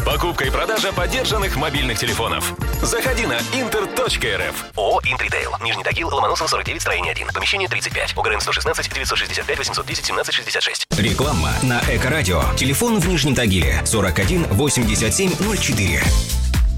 Покупка и продажа подержанных мобильных телефонов. Заходи на inter.rf. ООО «Интритейл». Нижний Тагил, Ломоносова, 49, строение 1. Помещение 35. ОГРН 116 965 810 17 66. Реклама на Эко-радио. Телефон в Нижнем Тагиле 41 87 04.